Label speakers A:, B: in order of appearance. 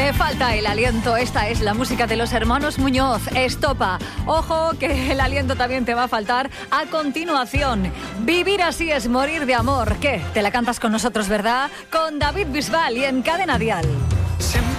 A: Me falta el aliento. Esta es la música de los hermanos Muñoz. Estopa. Ojo que el aliento también te va a faltar. A continuación, Vivir así es morir de amor. ¿Qué? Te la cantas con nosotros, ¿verdad? Con David Bisbal y en Cadena Dial.